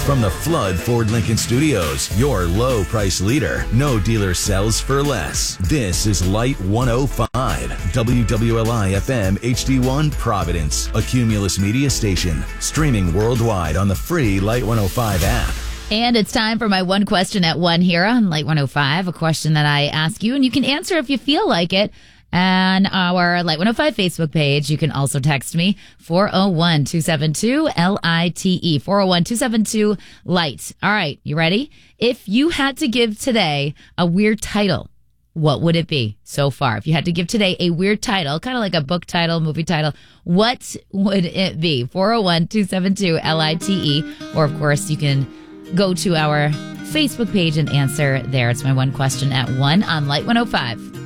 From the Flood Ford Lincoln Studios, your low price leader. No dealer sells for less. This is Light 105, WWLI FM HD1 Providence, a Cumulus Media station. Streaming worldwide on the free Light 105 app. And it's time for my one question at 1 here on Light 105, a question that I ask you, and you can answer if you feel like it. And our Light 105 Facebook page, you can also text me, 401-272-LITE, 401-272-LIGHT. All right, you ready? If you had to give today a weird title, what would it be so far? If you had to give today a weird title, kind of like a book title, movie title, what would it be? 401-272-LITE. Or, of course, you can go to our Facebook page and answer there. It's my one question at 1 on Light 105.